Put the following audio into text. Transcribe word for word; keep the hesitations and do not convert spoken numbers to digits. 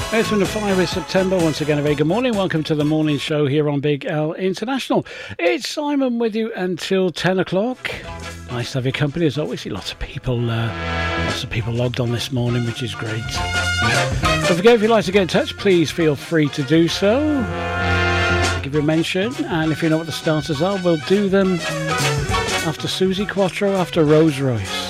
It's from the fire with September. Once again, a very good morning. Welcome to the morning show here on Big L International. It's Simon with you until ten o'clock. Nice to have your company. There's always lots of people, uh, lots of people logged on this morning, which is great. Don't forget, if you'd like to get in touch, please feel free to do so. I'll give you a mention, and if you know what the starters are, we'll do them after Susie Quattro, after Rose Royce.